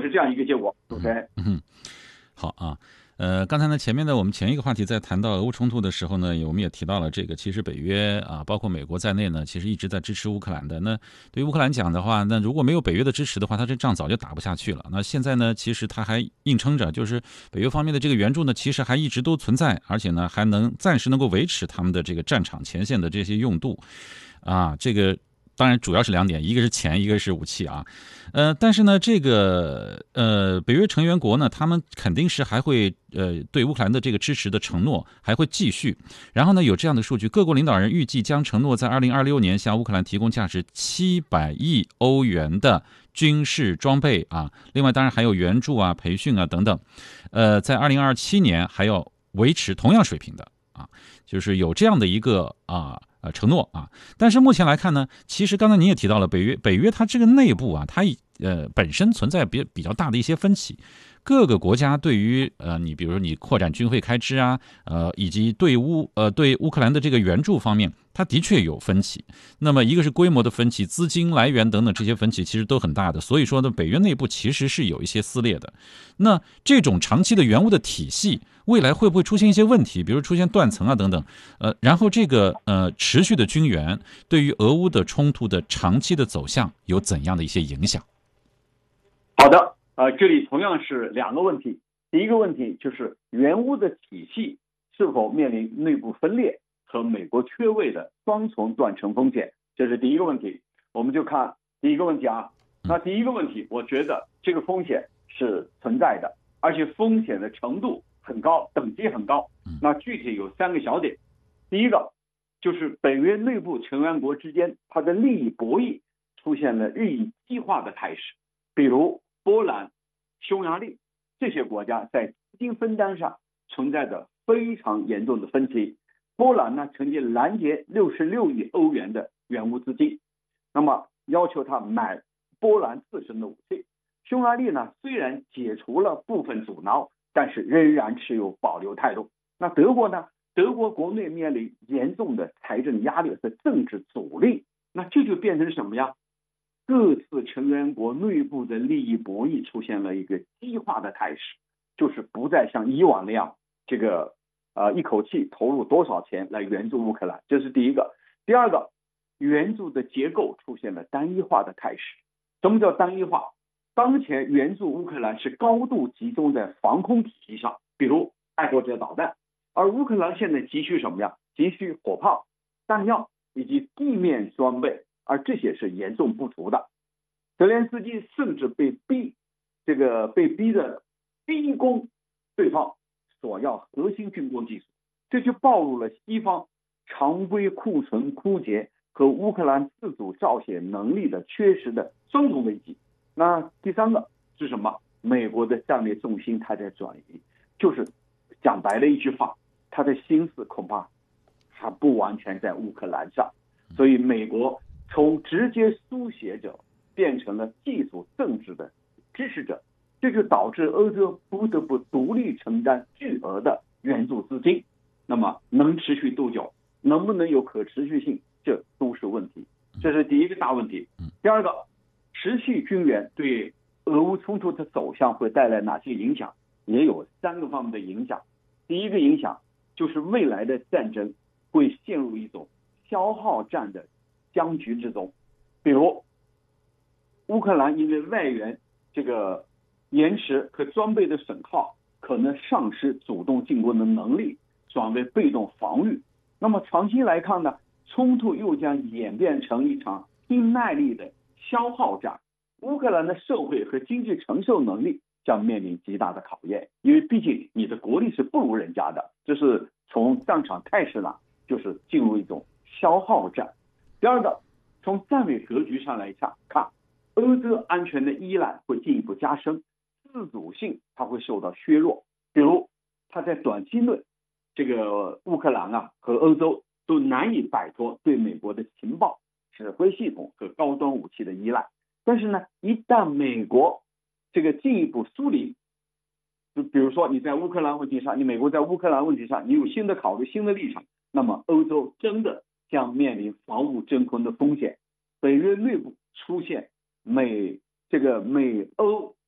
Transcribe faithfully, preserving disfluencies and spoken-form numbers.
是这样一个结果。主持人， 嗯，好啊。呃，刚才呢，前面呢，我们前一个话题在谈到俄乌冲突的时候呢，我们也提到了这个，其实北约啊，包括美国在内呢，其实一直在支持乌克兰的。那对于乌克兰讲的话，那如果没有北约的支持的话，他这仗早就打不下去了。那现在呢，其实他还硬撑着，就是北约方面的这个援助呢，其实还一直都存在，而且呢，还能暂时能够维持他们的这个战场前线的这些用度，啊，这个。当然，主要是两点，一个是钱，一个是武器啊，呃，但是呢，这个呃，北约成员国呢，他们肯定是还会呃对乌克兰的这个支持的承诺还会继续。然后呢，有这样的数据，各国领导人预计将承诺在二零二六年向乌克兰提供价值七百亿欧元的军事装备啊，另外当然还有援助啊、培训啊等等，呃，在二零二七年还要维持同样水平的啊，就是有这样的一个啊。呃，承诺啊，但是目前来看呢，其实刚才您也提到了北约，北约它这个内部啊，它呃本身存在比比较大的一些分歧，各个国家对于呃你比如说你扩展军费开支啊，呃以及对乌呃对乌克兰的这个援助方面，它的确有分歧。那么一个是规模的分歧，资金来源等等这些分歧其实都很大的，所以说呢，北约内部其实是有一些撕裂的。那这种长期的援乌的体系，未来会不会出现一些问题，比如出现断层啊等等？呃，然后这个呃持续的军援对于俄乌的冲突的长期的走向有怎样的一些影响？ 好的，呃，这里同样是两个问题。第一个问题就是援乌的体系是否面临内部分裂和美国缺位的双重断层风险，这是第一个问题。我们就看第一个问题啊。那第一个问题，我觉得这个风险是存在的，而且风险的程度很高，等级很高。那具体有三个小点。第一个就是北约内部成员国之间，它的利益博弈出现了日益激化的态势。比如波兰、匈牙利这些国家在资金分担上存在着非常严重的分歧。波兰呢，曾经拦截六十六亿欧元的援乌资金，那么要求他买波兰自身的武器。匈牙利呢，虽然解除了部分阻挠，但是仍然持有保留态度。那德国呢？德国国内面临严重的财政压力和政治阻力，那这就变成什么呀？各自成员国内部的利益博弈出现了一个激化的态势，就是不再像以往那样，这个呃一口气投入多少钱来援助乌克兰，这是第一个。第二个，援助的结构出现了单一化的态势。什么叫单一化？当前援助乌克兰是高度集中在防空体系上，比如爱国者导弹。而乌克兰现在急需什么呀？急需火炮、弹药以及地面装备，而这些是严重不足的。泽连斯基甚至被逼，这个被逼着逼宫对方索要核心军工技术，这就暴露了西方常规库存枯竭和乌克兰自主造血能力的缺失的双重危机。那第三个是什么？美国的战略重心它在转移，就是讲白了一句话，他的心思恐怕还不完全在乌克兰上，所以美国从直接书写者变成了技术政治的支持者，这就导致欧洲不得不独立承担巨额的援助资金。那么能持续多久，能不能有可持续性，这都是问题。这是第一个大问题。第二个，持续军援对俄乌冲突的走向会带来哪些影响？也有三个方面的影响。第一个影响就是未来的战争会陷入一种消耗战的僵局之中。比如乌克兰因为外援这个延迟和装备的损耗，可能丧失主动进攻的能力，转为被动防御。那么长期来看呢，冲突又将演变成一场拼耐力的消耗战。乌克兰的社会和经济承受能力将面临极大的考验，因为毕竟你的国力是不如人家的，这是从战场态势呢，就是进入一种消耗战。第二个，从战略格局上来看，欧洲安全的依赖会进一步加深，自主性它会受到削弱。比如它在短期内，这个乌克兰啊和欧洲都难以摆脱对美国的情报、指挥系统和高端武器的依赖。但是呢，一旦美国这个进一步疏离，就比如说你在乌克兰问题上，你美国在乌克兰问题上你有新的考虑、新的立场，那么欧洲真的将面临防务真空的风险。北约内部出现美这个美欧